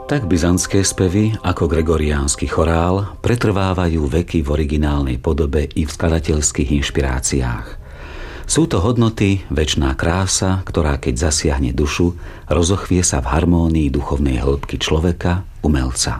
Tak byzantské spevy ako gregoriánsky chorál pretrvávajú veky v originálnej podobe i v skladateľských inšpiráciách. Sú to hodnoty, večná krása, ktorá keď zasiahne dušu, rozochvie sa v harmónii duchovnej hĺbky človeka, umelca.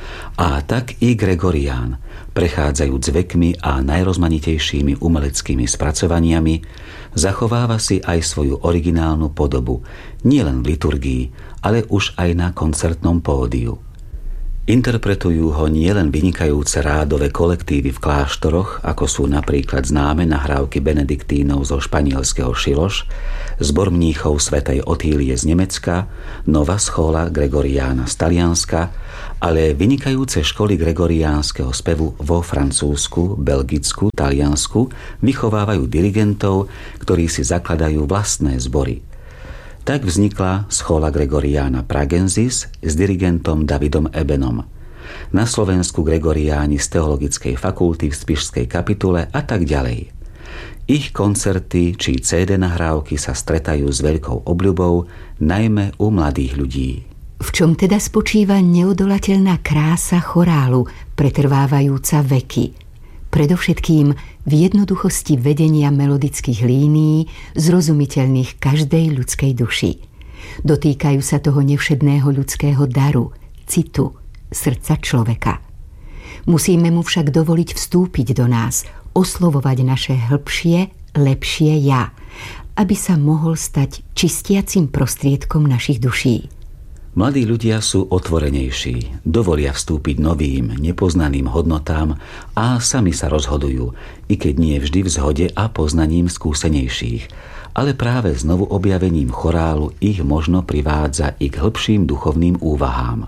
A tak i Gregorián, prechádzajúc vekmi a najrozmanitejšími umeleckými spracovaniami, zachováva si aj svoju originálnu podobu, nielen v liturgii, ale už aj na koncertnom pódiu. Interpretujú ho nielen vynikajúce rádové kolektívy v kláštoroch, ako sú napríklad známe nahrávky benediktínov zo španielského Šiloš, zbor mníchov svätej Otílie z Nemecka, Nova Schola Gregoriána z Talianska, ale vynikajúce školy gregoriánskeho spevu vo Francúzsku, Belgicku, Taliansku vychovávajú dirigentov, ktorí si zakladajú vlastné zbory. Tak vznikla Schola Gregoriána Pragensis s dirigentom Davidom Ebenom. Na Slovensku Gregoriáni z Teologickej fakulty v Spišskej kapitule a tak ďalej. Ich koncerty či CD nahrávky sa stretajú s veľkou obľubou, najmä u mladých ľudí. V čom teda spočíva neodolateľná krása chorálu, pretrvávajúca veky? Predovšetkým v jednoduchosti vedenia melodických línií, zrozumiteľných každej ľudskej duši. Dotýkajú sa toho nevšedného ľudského daru, citu, srdca človeka. Musíme mu však dovoliť vstúpiť do nás, oslovovať naše hĺbšie, lepšie ja, aby sa mohol stať čistiacim prostriedkom našich duší. Mladí ľudia sú otvorenejší, dovolia vstúpiť novým, nepoznaným hodnotám a sami sa rozhodujú, i keď nie vždy v zhode a poznaním skúsenejších, ale práve znovu objavením chorálu ich možno privádza i k hĺbším duchovným úvahám.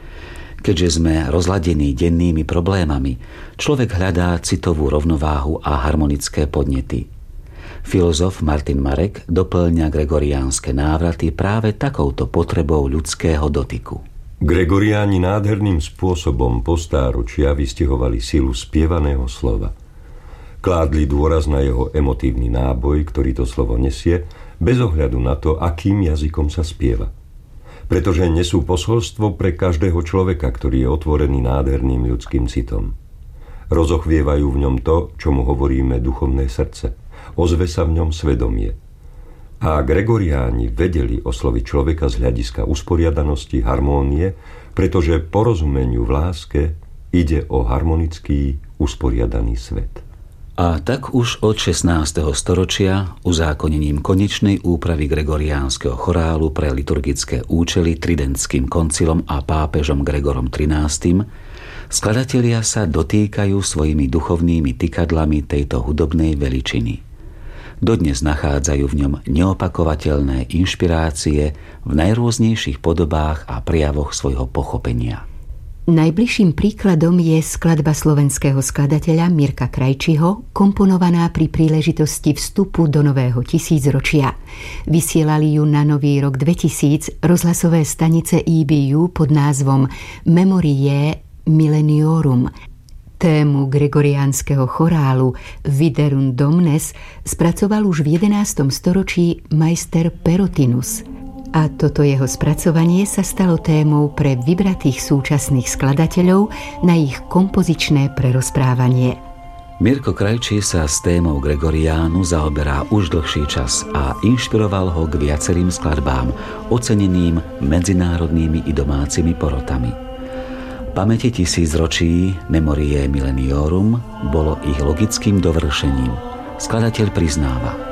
Keďže sme rozladení dennými problémami, človek hľadá citovú rovnováhu a harmonické podnety. Filozof Martin Marek doplňa gregoriánske návraty práve takouto potrebou ľudského dotyku. Gregoriáni nádherným spôsobom po stáročia vystihovali silu spievaného slova. Kládli dôraz na jeho emotívny náboj, ktorý to slovo nesie, bez ohľadu na to, akým jazykom sa spieva. Pretože nesú posolstvo pre každého človeka, ktorý je otvorený nádherným ľudským citom. Rozochvievajú v ňom to, čo mu hovoríme duchovné srdce. Ozve sa v ňom svedomie. A Gregoriáni vedeli osloviť človeka z hľadiska usporiadanosti, harmónie, pretože porozumeniu v láske ide o harmonický, usporiadaný svet. A tak už od 16. storočia uzákonením konečnej úpravy gregoriánskeho chorálu pre liturgické účely Tridentským koncilom a pápežom Gregorom XIII. skladatelia sa dotýkajú svojimi duchovnými tykadlami tejto hudobnej veličiny. Dodnes nachádzajú v ňom neopakovateľné inšpirácie v najrôznejších podobách a prejavoch svojho pochopenia. Najbližším príkladom je skladba slovenského skladateľa Mirka Krajčiho, komponovaná pri príležitosti vstupu do nového tisícročia. Vysielali ju na nový rok 2000 rozhlasové stanice EBU pod názvom Memoriae Milleniorum. Tému gregoriánskeho chorálu Viderunt Domnes spracoval už v 11. storočí majster Perotinus. A toto jeho spracovanie sa stalo témou pre vybratých súčasných skladateľov na ich kompozičné prerozprávanie. Mirko Krajčí sa s témou Gregoriánu zaoberá už dlhší čas a inšpiroval ho k viacerým skladbám, oceneným medzinárodnými i domácimi porotami. Pamäti tisícročí Memoriae Milleniorum bolo ich logickým dovršením. Skladateľ priznáva: